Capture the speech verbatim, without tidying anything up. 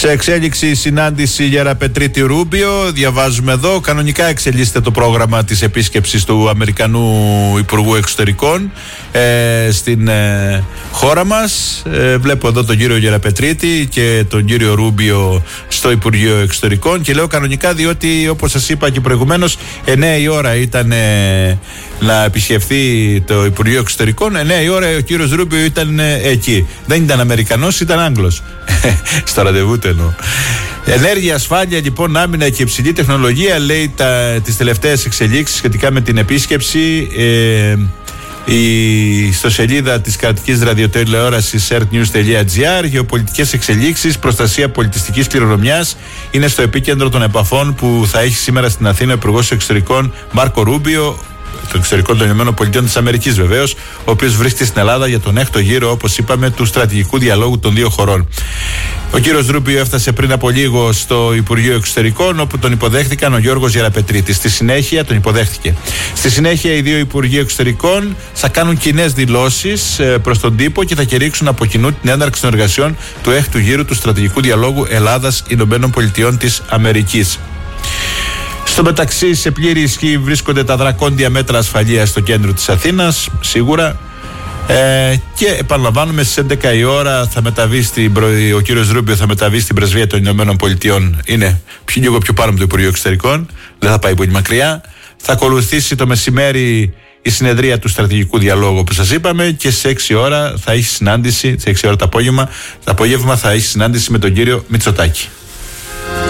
Σε εξέλιξη συνάντηση Γεραπετρίτη Ρούμπιο, διαβάζουμε εδώ, κανονικά εξελίσσεται το πρόγραμμα της επίσκεψης του Αμερικανού Υπουργού Εξωτερικών ε, στην ε, χώρα μας. Ε, βλέπω εδώ τον κύριο Γεραπετρίτη και τον κύριο Ρούμπιο στο Υπουργείο Εξωτερικών και λέω κανονικά διότι, όπως σας είπα και προηγουμένως, εννιά η ώρα ήταν ε, να επισκεφθεί το Υπουργείο Εξωτερικών, εννιά η ώρα ο κύριος Ρούμπιο ήταν ε, εκεί. Δεν ήταν Αμερικανός, ήταν Άγγλος. Στο ραντεβού του εννοώ. Ενέργεια, ασφάλεια, λοιπόν, άμυνα και υψηλή τεχνολογία, λέει τα, τις τελευταίες εξελίξεις σχετικά με την επίσκεψη. Ε, η ιστοσελίδα της κρατικής ραδιοτηλεόρασης ertnews.gr, γεωπολιτικές εξελίξεις, προστασία πολιτιστικής κληρονομιάς είναι στο επίκεντρο των επαφών που θα έχει σήμερα στην Αθήνα ο Υπουργός Εξωτερικών Μάρκο Ρούμπιο, των Εξωτερικών των Ηνωμένων Πολιτειών της Αμερικής, βεβαίως, ο οποίος βρίσκεται στην Ελλάδα για τον έκτο γύρο, όπως είπαμε, του στρατηγικού διαλόγου των δύο χωρών. Ο κύριος Ρούμπιο έφτασε πριν από λίγο στο Υπουργείο Εξωτερικών, όπου τον υποδέχτηκαν ο Γιώργος Γεραπετρίτης. Στη συνέχεια, τον υποδέχτηκε. Στη συνέχεια, οι δύο Υπουργοί Εξωτερικών θα κάνουν κοινές δηλώσεις προς τον τύπο και θα κηρύξουν από κοινού την έναρξη των εργασιών του έκτου γύρου του στρατηγικού διαλόγου Ελλάδας-Ηνωμένων Πολιτειών της Αμερικής. Στο μεταξύ, σε πλήρη ισχύ βρίσκονται τα δρακόντια μέτρα ασφαλείας στο κέντρο της Αθήνας, σίγουρα. Ε, και επαναλαμβάνουμε, στις έντεκα η ώρα θα μεταβεί στην, ο κύριος Ρούμπιο θα μεταβεί στην Πρεσβεία των Ηνωμένων Πολιτειών. Είναι πιο, λίγο πιο πάνω από το Υπουργείο Εξωτερικών, δεν θα πάει πολύ μακριά. Θα ακολουθήσει το μεσημέρι η συνεδρία του στρατηγικού διαλόγου, όπως σας είπαμε, και στις έξι ώρα θα έχει συνάντηση, στις έξι ώρα το απόγευμα, το απόγευμα θα έχει συνάντηση με τον κύριο Μητσοτάκη.